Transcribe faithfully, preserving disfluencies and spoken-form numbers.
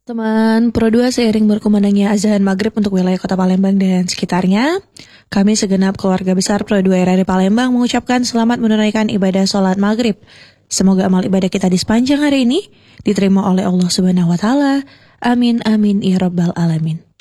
Teman Pro dua, seiring berkumandangnya azan maghrib untuk wilayah kota Palembang dan sekitarnya, kami segenap keluarga besar Pro dua R R I Palembang mengucapkan selamat menunaikan ibadah sholat maghrib. Semoga amal ibadah kita di sepanjang hari ini diterima oleh Allah Subhanahu wa Ta'ala. Amin, amin, ya Rabbal Alamin.